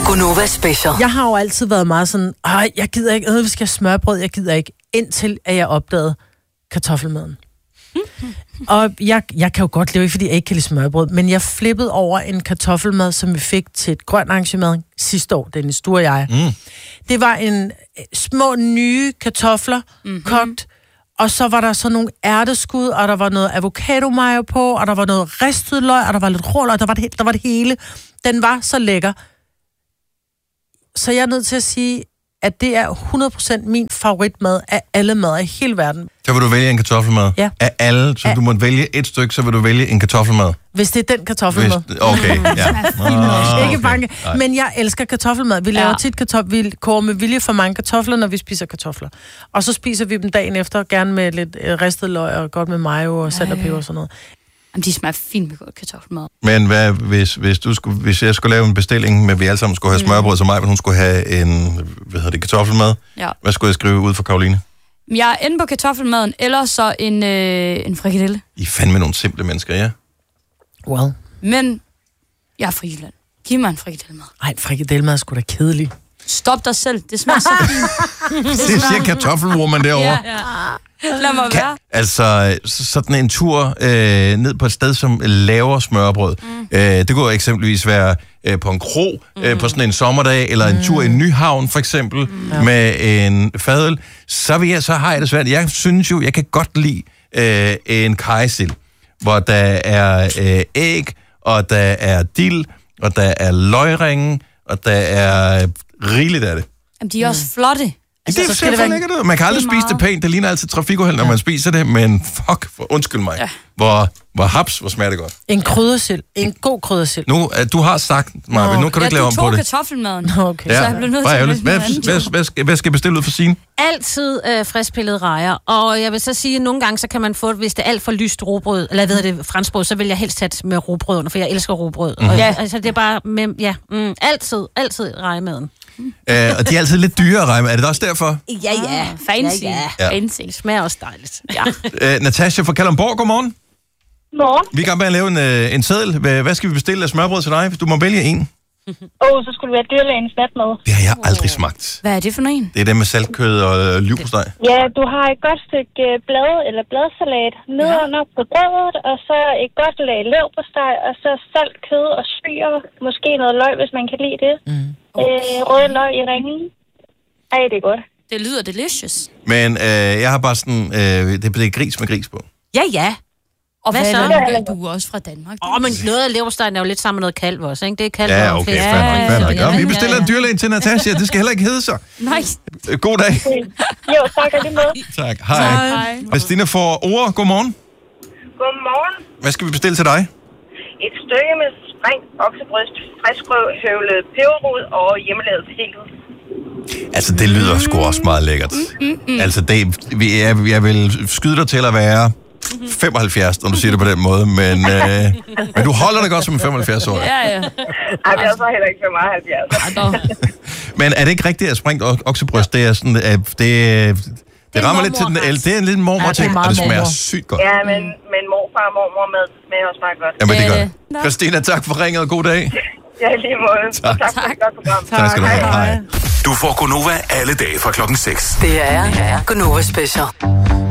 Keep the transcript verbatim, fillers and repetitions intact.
Gonova Special. Jeg har jo altid været meget sådan, ej, jeg gider ikke, øh, vi skal have smørbrød, jeg gider ikke, indtil at jeg opdagede kartoffelmaden. Og jeg, jeg kan jo godt leve, ikke fordi jeg ikke kan lide smørbrød, men jeg flippede over en kartoffelmad, som vi fik til et grønt arrangement sidste år, den store jeg. Mm. Det var en små nye kartofler, mm-hmm. kogt, og så var der så nogle ærteskud, og der var noget avocado mayo på, og der var noget ristet løg, og der var lidt ruller, og der var det, der var det hele. Den var så lækker. Så jeg er nødt til at sige, at det er hundrede procent min favoritmad af alle mad i hele verden. Så vil du vælge en kartoffelmad? Ja. Af alle, så Af... du må vælge et stykke, så vil du vælge en kartoffelmad? Hvis det er den kartoffelmad. Hvis... Okay, ja. Oh, okay. Ikke bange. Men jeg elsker kartoffelmad. Vi laver ja. tit kartoffel, vi koger med vilje for mange kartofler, når vi spiser kartofler. Og så spiser vi dem dagen efter, gerne med lidt ristet løg og godt med mayo og salt og peber og sådan noget. Jamen, de smager fint med kartoffelmad. Men hvad, hvis, hvis, du skulle, hvis jeg skulle lave en bestilling med, at vi alle sammen skulle have smørbrød, så mig, men hun skulle have en, hvad hedder det, kartoffelmad, ja. Hvad skulle jeg skrive ud for Karoline? Jeg er inde på kartoffelmaden, eller så en, øh, en frikadelle. I er fandme nogle simple mennesker, ja? Well. Men jeg er fra Jylland. Giv mig en frikadellemad. Ej, frikadellmad er sgu da kedelig. Stop dig selv, det smager så fint. Det siger kartoffelwoman derovre. Ja, ja. Lad mig være. Kan, altså, sådan en tur øh, ned på et sted, som laver smørbrød. Mm. Øh, det kunne eksempelvis være øh, på en kro, mm. øh, på sådan en sommerdag, eller en mm. tur i Nyhavn, for eksempel, mm. med en fadøl. Så, vil jeg, så har jeg det svært. Jeg synes jo, jeg kan godt lide øh, en kajsild, hvor der er øh, æg, og der er dild, og der er løgringe, og der er rigeligt af det. Jamen, de er også flotte. Altså, det ser for lækkert ud. Man kan aldrig det spise det pænt. Det ligner altid trafikuheld, når ja. man spiser det. Men fuck, for, undskyld mig. Ja. Hvor, hvor haps, hvor smager det godt. En kryddersild. En god kryddersild. Nu, uh, du har sagt, Maja, okay. nu kan du ikke ja, lave om på det. Ja, du tog kartoffelmaden. Okay. Ja. Så jeg blev nødt til at hvad, hvad, hvad, hvad, skal, hvad skal jeg bestille ud for Signe? Altid øh, friskpillede rejer. Og jeg vil så sige, at nogle gange så kan man få, hvis det er alt for lyst rugbrød, eller hvad det franskbrød, så vil jeg helst tage det med rugbrød, for jeg elsker rugbrød. Mm-hmm. Og, ja. Altså, det er bare, med, ja, mm, altid, altid rejemaden. Uh, og de er altid lidt dyre at regne med. Er det også derfor? Ja, ja. Ah, fancy. Ja, ja. ja. Fancy. Det smager også dejligt. Ja. uh, Natasha fra Kalundborg, godmorgen. Godmorgen. Vi er i gang med at lave en, uh, en seddel. Hvad, hvad skal vi bestille af smørbrød til dig? Du må vælge en. Åh, oh, så skulle det være dyrlægens natmad. Det har jeg aldrig smagt. Hvad er det for en? Det er det med saltkød og øh, livsteg. Ja, du har et godt stykke blad eller bladsalat nedenunder ja. på brødet, og så et godt lag leverpostej, og så salt, kød og syre. Måske noget løg, hvis man kan lide det. Mm. Okay. Øh, røde løg i ringen. Ej, det er godt. Det lyder delicious. Men øh, jeg har bare sådan, øh, det er gris med gris på. Ja, ja. Og hvad, hvad så? Ja. Du er også fra Danmark. Åh, oh, men noget af leverpostegen er jo lidt sammen med noget kalv også, ikke? Det er kalv. Ja, okay, fair nok, fair nok. Ja, vi bestiller en dyrlæge til Natasha, det skal heller ikke hedde sig. Nej. God dag. Jo, tak og det med. Tak, hej. hej. Christina får ord, godmorgen. Godmorgen. Hvad skal vi bestille til dig? Et stykke med sprængt oksebryst, friskhøvlet peberrod og hjemmelavet persille. Altså, det lyder sgu også meget lækkert. Mm, mm, mm. Altså, det, jeg, jeg vil skyde dig til at være femoghalvfjerds, når du siger det på den måde, men, øh, men du holder det godt som en femoghalvfjerds-årig. Ja, ja. Ej, det er så heller ikke femoghalvfjerds. Men er det ikke rigtigt, at sprængt oksebryst, det er sådan, at det, det, det rammer lidt til den ældre. Det er en lille mormor-ting, ja, og det smager sygt godt. Ja, men, men morfar og mormor med smager også meget godt. Jamen, det gør det. Christina, tak for ringet, og god dag. Ja, lige måde. Tak. Tak for et godt program. Tak skal du have. Hej. Du får Gonova alle dage fra klokken seks. Det er Gonova Special.